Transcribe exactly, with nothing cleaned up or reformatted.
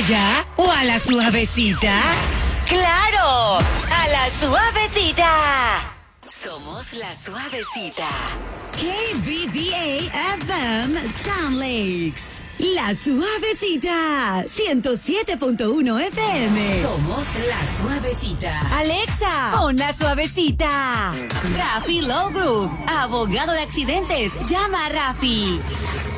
botella o a la suavecita? ¡Claro! ¡A la suavecita! Somos la suavecita. K B B A F M Sound Lakes. La suavecita. ciento siete punto uno F M. Somos la suavecita. Alexa, pon la suavecita. Rafi Law Group. Abogado de accidentes. Llama a Rafi.